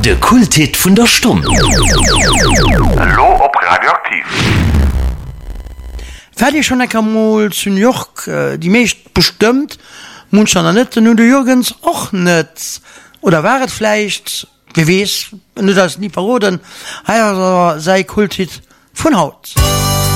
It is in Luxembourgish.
De Kulthit vun der Stunde. Hallo op Radioaktiv. Fertig schon ein Kamol zu New York, die meist bestimmt, mun schon net, nur de Jürgens auch net. Oder waret vielleicht, wie weiß, wenn du das nie verroden, sei Kulthit von Haut.